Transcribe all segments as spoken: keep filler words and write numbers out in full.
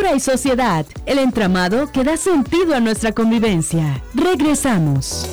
cultura y sociedad, el entramado que da sentido a nuestra convivencia. Regresamos.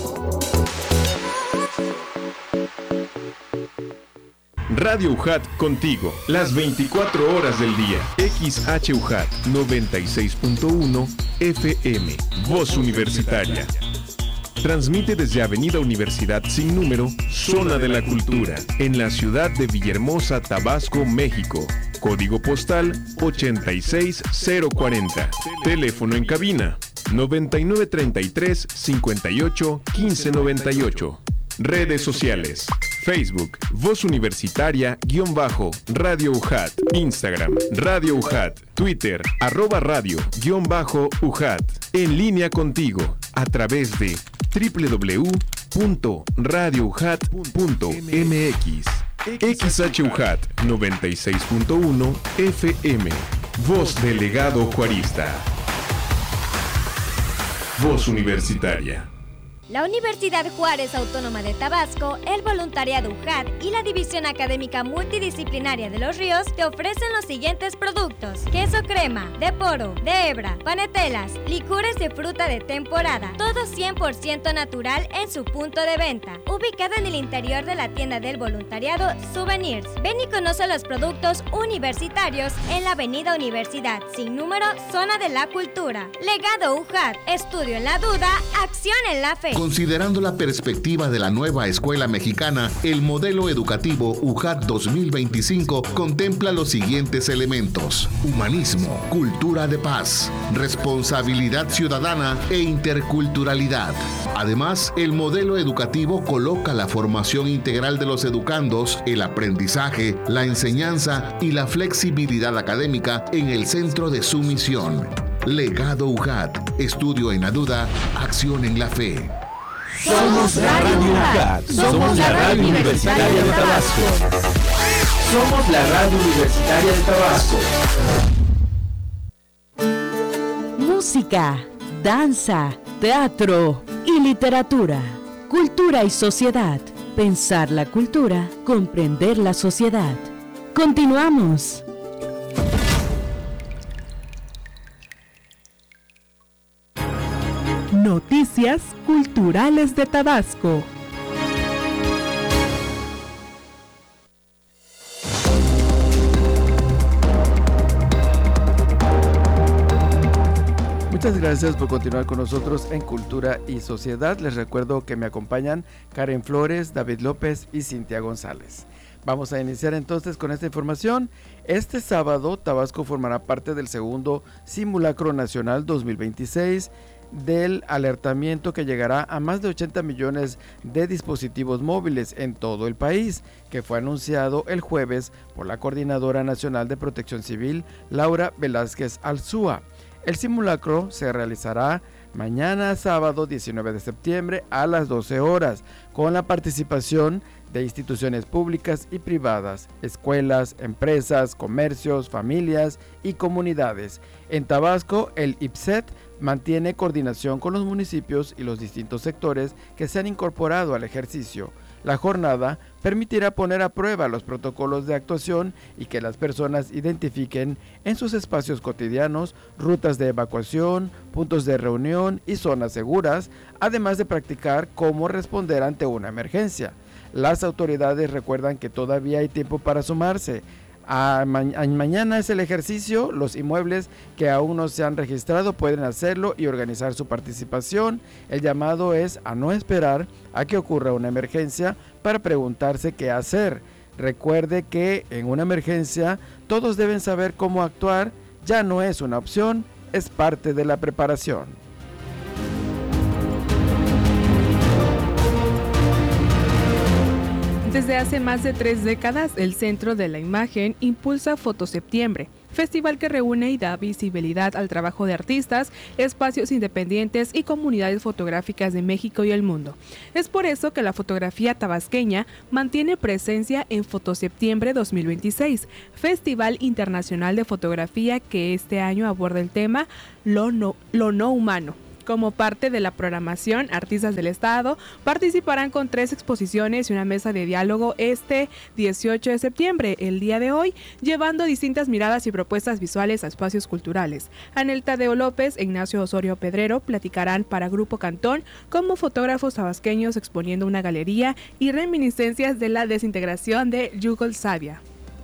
Radio U J A T contigo, las veinticuatro horas del día. X H U J A T noventa y seis punto uno F M, Voz Universitaria. Transmite desde Avenida Universidad Sin Número, Zona de la Cultura, en la ciudad de Villahermosa, Tabasco, México. Código postal ochenta y seis cero cuarenta. Teléfono en cabina noventa y nueve treinta y tres cincuenta y ocho quince noventa y ocho. Redes sociales: Facebook, Voz Universitaria, guión bajo, Radio U J A T, Instagram, Radio U J A T, Twitter, arroba radio, guión bajo, U J A T, en línea contigo, a través de doble u doble u doble u punto radio u j a t punto m x. X H U J A T noventa y seis punto uno F M, Voz Delegado Juarista. Voz Universitaria. La Universidad Juárez Autónoma de Tabasco, el Voluntariado U J A T y la División Académica Multidisciplinaria de Los Ríos te ofrecen los siguientes productos: queso crema, de poro, de hebra, panetelas, licores de fruta de temporada, todo cien por ciento natural en su punto de venta, ubicado en el interior de la tienda del voluntariado Souvenirs. Ven y conoce los productos universitarios en la Avenida Universidad Sin Número, Zona de la Cultura. Legado U J A T, estudio en la duda, acción en la fe. Considerando la perspectiva de la nueva escuela mexicana, el modelo educativo U J A T dos mil veinticinco contempla los siguientes elementos: humanismo, cultura de paz, responsabilidad ciudadana e interculturalidad. Además, el modelo educativo coloca la formación integral de los educandos, el aprendizaje, la enseñanza y la flexibilidad académica en el centro de su misión. Legado U J A T, estudio en la duda, acción en la fe. Somos Radio U J A T, somos la radio universitaria de Tabasco. Somos la radio universitaria de Tabasco. Música, danza, teatro y literatura. Cultura y sociedad. Pensar la cultura, comprender la sociedad. Continuamos. Noticias culturales de Tabasco. Muchas gracias por continuar con nosotros en Cultura y Sociedad. Les recuerdo que me acompañan Karen Flores, David López y Cintia González. Vamos a iniciar entonces con esta información. Este sábado, Tabasco formará parte del segundo Simulacro Nacional dos mil veintiséis del alertamiento que llegará a más de ochenta millones de dispositivos móviles en todo el país, que fue anunciado el jueves por la Coordinadora Nacional de Protección Civil, Laura Velázquez Alzúa. El simulacro se realizará mañana sábado diecinueve de septiembre a las doce horas, con la participación de instituciones públicas y privadas, escuelas, empresas, comercios, familias y comunidades. En Tabasco, el I P S E T mantiene coordinación con los municipios y los distintos sectores que se han incorporado al ejercicio. La jornada permitirá poner a prueba los protocolos de actuación y que las personas identifiquen en sus espacios cotidianos rutas de evacuación, puntos de reunión y zonas seguras, además de practicar cómo responder ante una emergencia. Las autoridades recuerdan que todavía hay tiempo para sumarse. A ma- a mañana es el ejercicio. Los inmuebles que aún no se han registrado pueden hacerlo y organizar su participación. El llamado es a no esperar a que ocurra una emergencia para preguntarse qué hacer. Recuerde que en una emergencia todos deben saber cómo actuar. Ya no es una opción, es parte de la preparación. Desde hace más de tres décadas, el Centro de la Imagen impulsa Fotoseptiembre, festival que reúne y da visibilidad al trabajo de artistas, espacios independientes y comunidades fotográficas de México y el mundo. Es por eso que la fotografía tabasqueña mantiene presencia en Fotoseptiembre dos mil veintiséis, Festival Internacional de Fotografía que este año aborda el tema Lo no, lo no humano, Como parte de la programación, artistas del estado participarán con tres exposiciones y una mesa de diálogo este dieciocho de septiembre, el día de hoy, llevando distintas miradas y propuestas visuales a espacios culturales. Anel Tadeo López e Ignacio Osorio Pedrero platicarán para Grupo Cantón como fotógrafos tabasqueños exponiendo una galería y reminiscencias de la desintegración de Yugoslavia.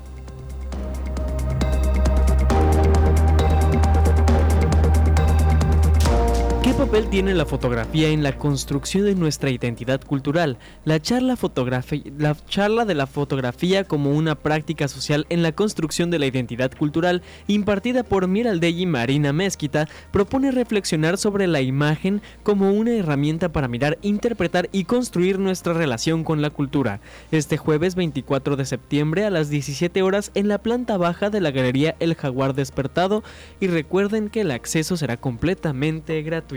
¿Qué papel tiene la fotografía en la construcción de nuestra identidad cultural? La charla, fotografi- la charla de la fotografía como una práctica social en la construcción de la identidad cultural, impartida por Miraldegui Marina Mezquita, propone reflexionar sobre la imagen como una herramienta para mirar, interpretar y construir nuestra relación con la cultura. Este jueves veinticuatro de septiembre a las diecisiete horas en la planta baja de la Galería El Jaguar Despertado, y recuerden que el acceso será completamente gratuito.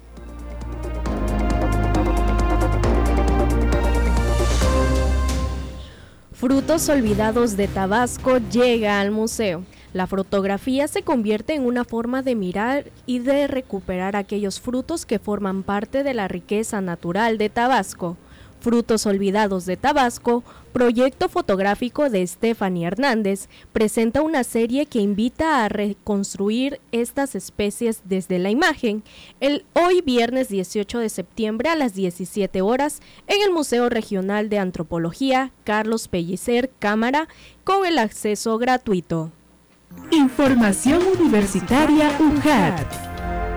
Frutos olvidados de Tabasco llega al museo. La fotografía se convierte en una forma de mirar y de recuperar aquellos frutos que forman parte de la riqueza natural de Tabasco. Frutos olvidados de Tabasco, proyecto fotográfico de Stephanie Hernández, presenta una serie que invita a reconstruir estas especies desde la imagen, el hoy viernes dieciocho de septiembre a las diecisiete horas en el Museo Regional de Antropología Carlos Pellicer Cámara, con el acceso gratuito. Información Universitaria U J A T.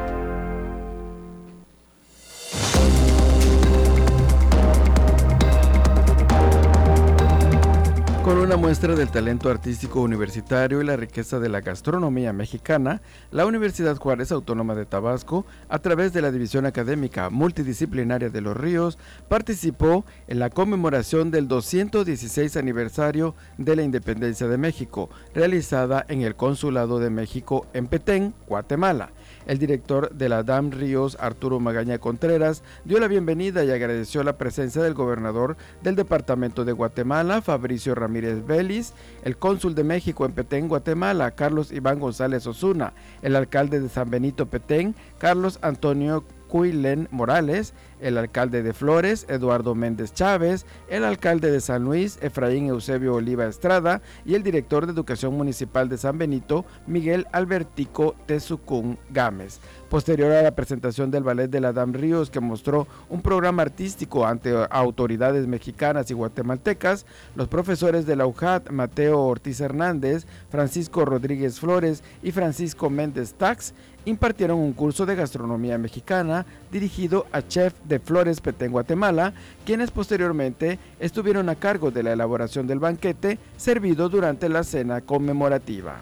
Con una muestra del talento artístico universitario y la riqueza de la gastronomía mexicana, la Universidad Juárez Autónoma de Tabasco, a través de la División Académica Multidisciplinaria de Los Ríos, participó en la conmemoración del doscientos dieciséis aniversario de la Independencia de México, realizada en el Consulado de México en Petén, Guatemala. El director de la D A M Ríos, Arturo Magaña Contreras, dio la bienvenida y agradeció la presencia del gobernador del Departamento de Guatemala, Fabricio Ramírez Vélez, el cónsul de México en Petén, Guatemala, Carlos Iván González Osuna, el alcalde de San Benito Petén, Carlos Antonio Cuilén Morales, el alcalde de Flores, Eduardo Méndez Chávez, el alcalde de San Luis, Efraín Eusebio Oliva Estrada, y el director de Educación Municipal de San Benito, Miguel Albertico Tezucún Gámez. Posterior a la presentación del ballet de la D A M Ríos, que mostró un programa artístico ante autoridades mexicanas y guatemaltecas, los profesores de la U J A T, Mateo Ortiz Hernández, Francisco Rodríguez Flores y Francisco Méndez Tax, impartieron un curso de gastronomía mexicana dirigido a chef de Flores, Petén, Guatemala, quienes posteriormente estuvieron a cargo de la elaboración del banquete servido durante la cena conmemorativa.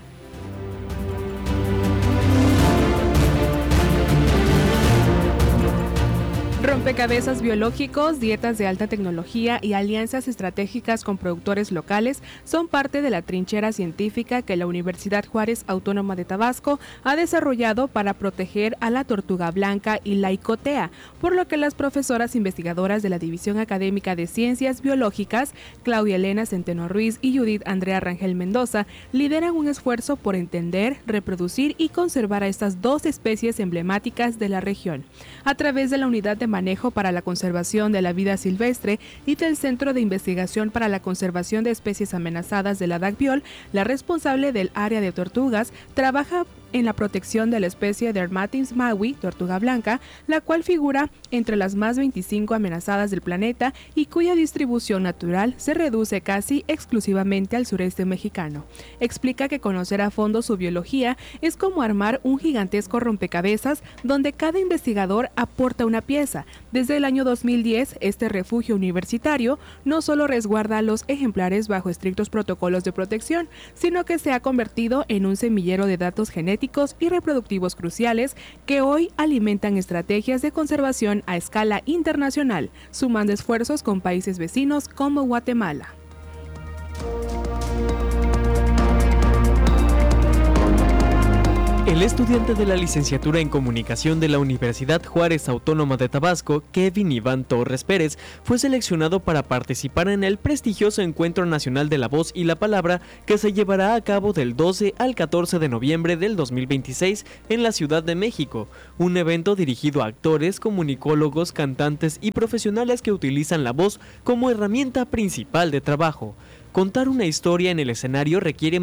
Rompecabezas biológicos, dietas de alta tecnología y alianzas estratégicas con productores locales son parte de la trinchera científica que la Universidad Juárez Autónoma de Tabasco ha desarrollado para proteger a la tortuga blanca y la icotea, por lo que las profesoras investigadoras de la División Académica de Ciencias Biológicas, Claudia Elena Centeno Ruiz y Judith Andrea Rangel Mendoza, lideran un esfuerzo por entender, reproducir y conservar a estas dos especies emblemáticas de la región. A través de la Unidad de Manejo para la Conservación de la Vida Silvestre y del Centro de Investigación para la Conservación de Especies Amenazadas de la DACBIOL, la responsable del área de tortugas trabaja en la protección de la especie Dermatins maui, tortuga blanca, la cual figura entre las más veinticinco amenazadas del planeta y cuya distribución natural se reduce casi exclusivamente al sureste mexicano. Explica que conocer a fondo su biología es como armar un gigantesco rompecabezas donde cada investigador aporta una pieza. Desde el año dos mil diez, este refugio universitario no solo resguarda a los ejemplares bajo estrictos protocolos de protección, sino que se ha convertido en un semillero de datos genéticos y reproductivos cruciales que hoy alimentan estrategias de conservación a escala internacional, sumando esfuerzos con países vecinos como Guatemala. El estudiante de la licenciatura en Comunicación de la Universidad Juárez Autónoma de Tabasco, Kevin Iván Torres Pérez, fue seleccionado para participar en el prestigioso Encuentro Nacional de la Voz y la Palabra que se llevará a cabo del doce al catorce de noviembre del dos mil veintiséis en la Ciudad de México, un evento dirigido a actores, comunicólogos, cantantes y profesionales que utilizan la voz como herramienta principal de trabajo. Contar una historia en el escenario requiere